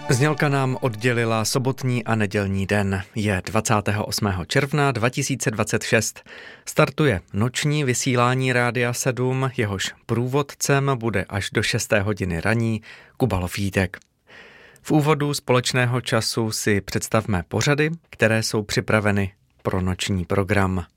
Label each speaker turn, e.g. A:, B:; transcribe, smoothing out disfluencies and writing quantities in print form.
A: Znělka nám oddělila sobotní a nedělní den. Je 28. června 2026. Startuje noční vysílání Rádia 7, jehož průvodcem bude až do 6. hodiny raní Kuba Lofítek. V úvodu společného času si představme pořady, které jsou připraveny pro noční program.